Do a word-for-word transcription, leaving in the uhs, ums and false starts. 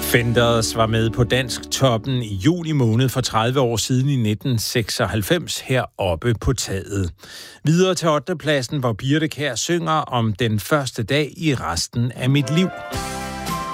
Fenders var med på Dansk Toppen i juli måned for tredive år siden i nitten seksoghalvfems heroppe på taget. Videre til ottende pladsen, hvor Birte Kjær synger om den første dag i resten af mit liv.